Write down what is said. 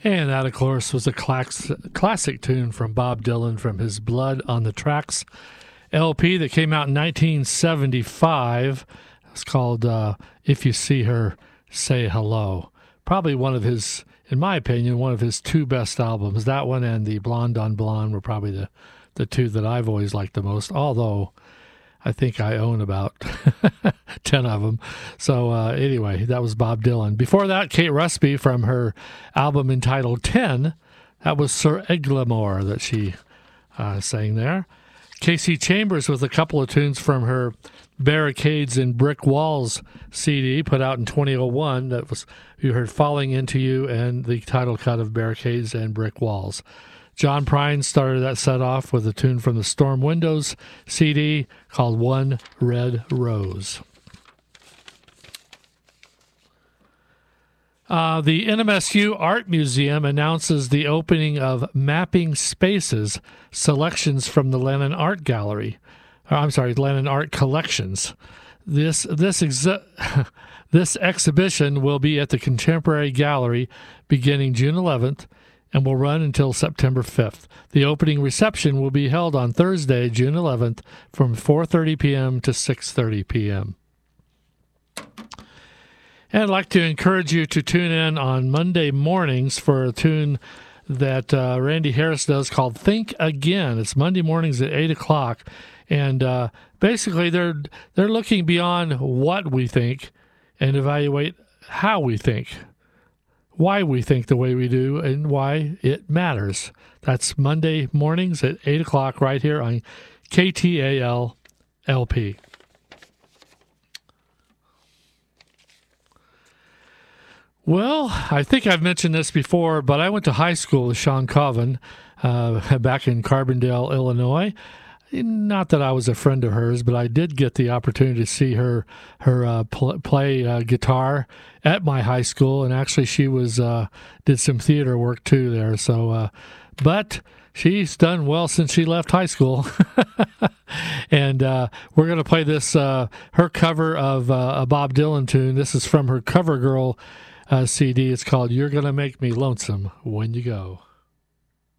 And that, of course, was a classic tune from Bob Dylan from his Blood on the Tracks LP that came out in 1975. It's called If You See Her, Say Hello. Probably one of his, in my opinion, one of his two best albums. That one and the Blonde on Blonde were probably the two that I've always liked the most, although I think I own about 10 of them. So anyway, that was Bob Dylan. Before that, Kate Rusby from her album entitled 10. That was Sir Eglamour that she sang there. Casey Chambers with a couple of tunes from her Barricades and Brick Walls CD put out in 2001. That was, you heard Falling Into You and the title cut of Barricades and Brick Walls. John Prine started that set off with a tune from the Storm Windows CD called One Red Rose. The NMSU Art Museum announces the opening of Mapping Spaces, selections from the Lennon Art Gallery. Lennon Art Collections. This exhibition will be at the Contemporary Gallery beginning June 11th and will run until September 5th. The opening reception will be held on Thursday, June 11th from 4:30 p.m. to 6:30 p.m. And I'd like to encourage you to tune in on Monday mornings for a tune that Randy Harris does called Think Again. It's Monday mornings at 8 o'clock. And basically they're looking beyond what we think and evaluate how we think, why we think the way we do, and why it matters. That's Monday mornings at 8 o'clock right here on KTAL LP. Well, I think I've mentioned this before, but I went to high school with Sean Coven back in Carbondale, Illinois. Not that I was a friend of hers, but I did get the opportunity to see her play guitar at my high school, and actually she was did some theater work too there. So, but she's done well since she left high school, and we're going to play this her cover of a Bob Dylan tune. This is from her CoverGirl CD. It's called "You're Gonna Make Me Lonesome When You Go."